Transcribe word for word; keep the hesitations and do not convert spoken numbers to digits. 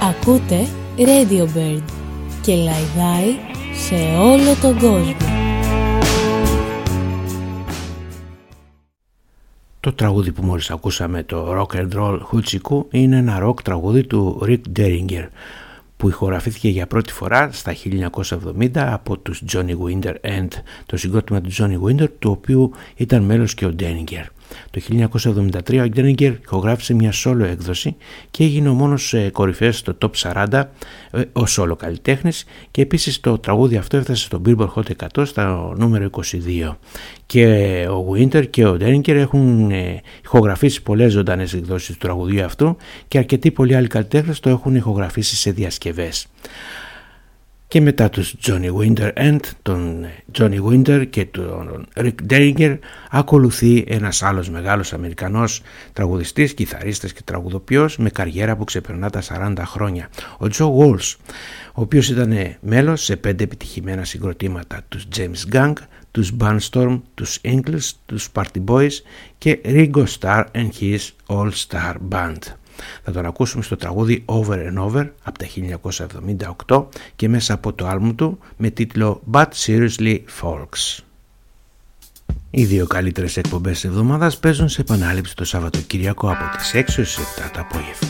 Ακούτε Radio Bird και λαϊδάει σε όλο τον κόσμο. Το τραγούδι που μόλις ακούσαμε, το Rock and Roll Hoochie-Coo, είναι ένα ροκ τραγούδι του Rick Derringer που ηχογραφήθηκε για πρώτη φορά στα χίλια εννιακόσια εβδομήντα από τους Johnny Winter and το συγκρότημα του Johnny Winter, του οποίου ήταν μέλος και ο Derringer. Το χίλια εννιακόσια εβδομήντα τρία ο Derringer ηχογράφησε μια solo έκδοση και έγινε ο μόνος κορυφαίος στο Top σαράντα ως solo καλλιτέχνης, και επίσης το τραγούδι αυτό έφτασε στο Billboard Hot εκατό στα νούμερο είκοσι δύο. Και ο Winter και ο Derringer έχουν ηχογραφήσει πολλές ζωντανές εκδόσεις του τραγουδιού αυτού και αρκετοί πολλοί άλλοι καλλιτέχνες το έχουν ηχογραφήσει σε διασκευές. Και μετά τους Johnny Winter and τον Johnny Winter και τον Rick Derringer ακολουθεί ένας άλλος μεγάλος Αμερικανός τραγουδιστής, κιθαρίστας και τραγουδοποιός με καριέρα που ξεπερνά τα σαράντα χρόνια, ο Joe Walsh, ο οποίος ήταν μέλος σε πέντε επιτυχημένα συγκροτήματα, τους James Gang, τους Barnstorm, τους Eagles, τους Party Boys και Ringo Starr and his All Star Band. Θα τον ακούσουμε στο τραγούδι Over and Over από τα χίλια εννιακόσια εβδομήντα οκτώ και μέσα από το άλμπουμ του με τίτλο But Seriously Folks. Οι δύο καλύτερες εκπομπές της εβδομάδας παίζουν σε επανάληψη το Σαββατοκυριακό από τις έξι έως τις επτά το απόγευμα.